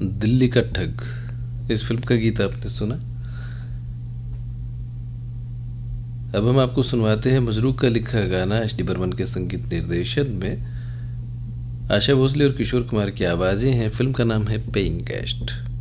दिल्ली का ठग, इस फिल्म का गीत आपने सुना। अब हम आपको सुनवाते हैं मजरूक का लिखा गाना एच डी बर्मन के संगीत निर्देशन में। आशा भोसले और किशोर कुमार की आवाज़ें हैं। फिल्म का नाम है पेइंग गेस्ट।